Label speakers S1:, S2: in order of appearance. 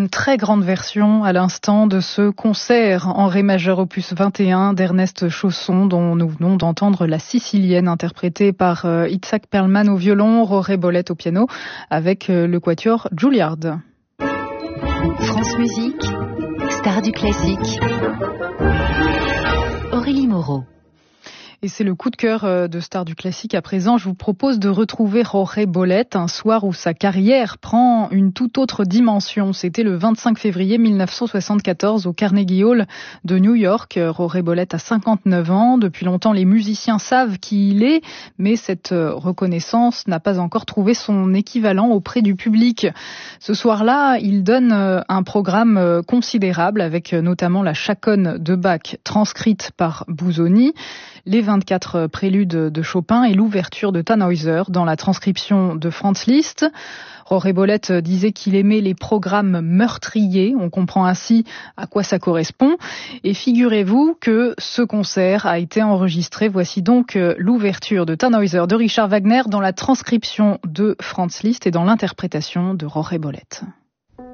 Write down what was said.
S1: une très grande version à l'instant de ce concert en ré majeur opus 21 d'Ernest Chausson dont nous venons d'entendre la Sicilienne interprétée par Itzhak Perlman au violon, Jorge Bollet au piano avec le quatuor Juilliard.
S2: France Musique, star du classique. Aurélie Moreau.
S1: Et c'est le coup de cœur de Star du Classique. À présent, je vous propose de retrouver Jorge Bollet, un soir où sa carrière prend une toute autre dimension. C'était le 25 février 1974 au Carnegie Hall de New York. Jorge Bollet a 59 ans. Depuis longtemps, les musiciens savent qui il est, mais cette reconnaissance n'a pas encore trouvé son équivalent auprès du public. Ce soir-là, il donne un programme considérable avec notamment la chaconne de Bach transcrite par Busoni, les 24 préludes de Chopin et l'ouverture de Tannhäuser dans la transcription de Franz Liszt. Jorge Bollet disait qu'il aimait les programmes meurtriers. On comprend ainsi à quoi ça correspond. Et figurez-vous que ce concert a été enregistré. Voici donc l'ouverture de Tannhäuser de Richard Wagner dans la transcription de Franz Liszt et dans l'interprétation de Jorge Bollet.